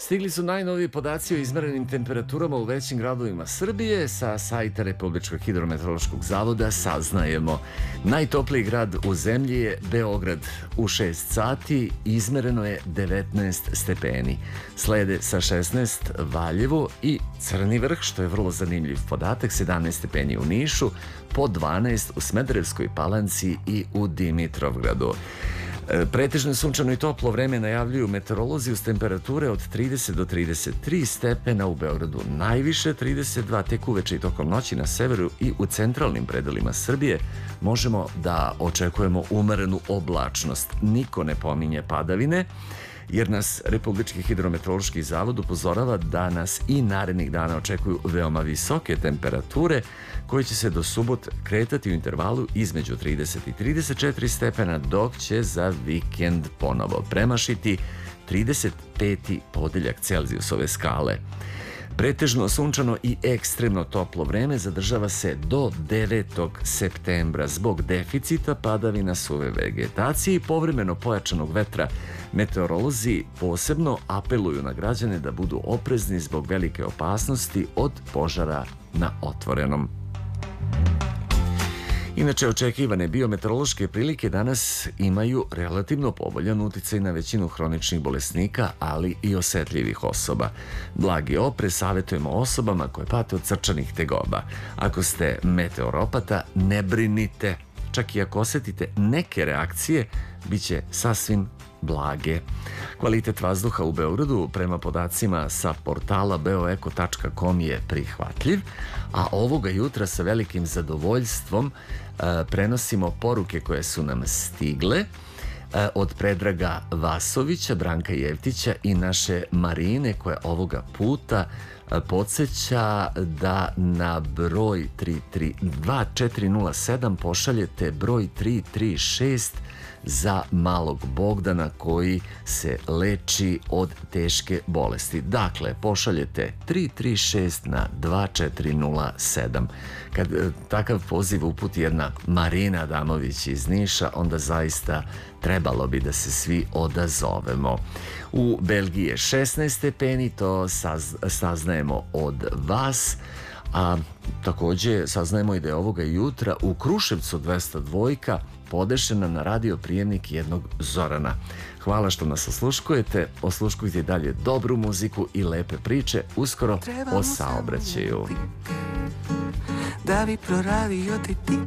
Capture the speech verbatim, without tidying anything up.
Stigli su najnoviji podaci o izmerenim temperaturama u većim gradovima Srbije. Sa sajta Republičkog hidrometeorološkog zavoda saznajemo. Najtopliji grad u zemlji je Beograd. U šest sati izmereno je devetnaest stepeni. Slede sa šesnaest Valjevo i Crni Vrh, što je vrlo zanimljiv podatak, sedamnaest stepeni u Nišu, po dvanaest u Smederevskoj Palanci i u Dimitrovgradu. Pretežno sunčano i toplo vreme najavljuju meteorolozi uz temperature od trideset do trideset tri stepena, u Beogradu najviše trideset dva, tek uveče i tokom noći na severu i u centralnim predelima Srbije možemo da očekujemo umerenu oblačnost. Niko ne pominje padavine, jer nas Republički hidrometeorološki zavod upozorava da nas i narednih dana očekuju veoma visoke temperature koje će se do subote kretati u intervalu između trideset i trideset četiri stepena, dok će za vikend ponovo premašiti trideset peti podeljak Celzijusove skale. Pretežno sunčano i ekstremno toplo vreme zadržava se do devetog septembra zbog deficita padavina, suve vegetacije i povremeno pojačanog vetra. Meteorolozi posebno apeluju na građane da budu oprezni zbog velike opasnosti od požara na otvorenom. Inače, očekivane biometeorološke prilike danas imaju relativno povoljan uticaj na većinu hroničnih bolesnika, ali i osetljivih osoba. Blagi oprez savjetujemo osobama koje pate od srčanih tegoba. Ako ste meteoropata, ne brinite. Čak i ako osetite neke reakcije, bit će sasvim blage. Kvalitet vazduha u Beogradu prema podacima sa portala beoeko tačka kom je prihvatljiv, a ovoga jutra sa velikim zadovoljstvom e, prenosimo poruke koje su nam stigle e, od Predraga Vasovića, Branka Jevtića i naše Marine, koja ovoga puta e, podsjeća da na broj tri tri dva četiri nula sedam pošaljete broj tri tri šest za malog Bogdana koji se leči od teške bolesti. Dakle, pošaljete tri tri šest na dva četiri nula sedam. Kad e, takav poziv uputi jedna Marina Adamović iz Niša, onda zaista trebalo bi da se svi odazovemo. U Belgiji je šesnaest stepeni, to saz, saznajemo od vas, a takođe saznajemo i da je ovoga jutra u Kruševcu dvesta dva podešena na radio prijemnik jednog Zorana. Hvala što nas osluškujete, osluškujte dalje dobru muziku i lepe priče, uskoro o saobraćaju. Da bi proradio ti ti